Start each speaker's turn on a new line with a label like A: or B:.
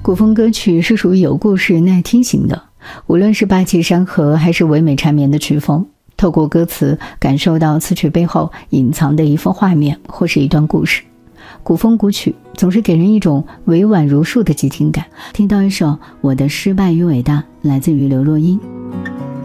A: 古风歌曲是属于有故事耐听型的，无论是霸气山河还是唯美缠绵的曲风，透过歌词感受到词曲背后隐藏的一幅画面或是一段故事。古风古曲总是给人一种委婉如树的激情感。听到一首《我的失败与伟大》，来自于刘若英。